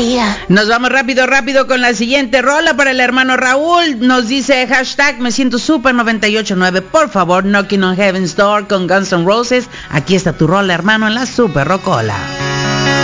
María. Nos vamos rápido con la siguiente rola para el hermano Raúl. Nos dice hashtag me siento super 98.9. Por favor, Knocking on Heaven's Door con Guns N' Roses. Aquí está tu rola, hermano, en la Super Rocola.